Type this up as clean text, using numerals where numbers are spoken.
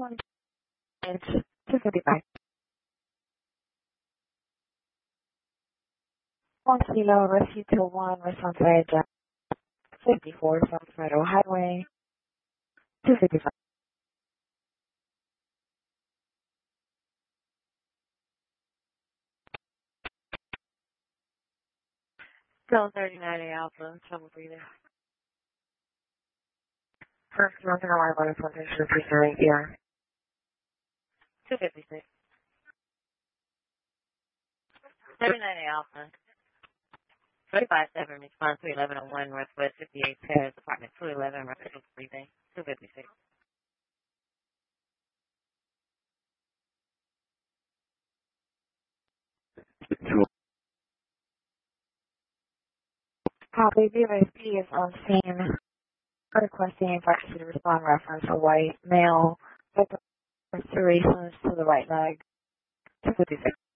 It's 255. 1 Kilo Rescue 201, response edge 54 from Federal Highway 255. Still 39 Alpha, trouble breathing. First, Northern Arrival, Frontage, Referring here. 256. 39 Alpha. 357, response to 1101 Northwest 58 Terrace, apartment 211, reference breathing, 256. Copy, VSP is on scene, requesting emergency to respond reference a white male, with restorations to the right leg, 256.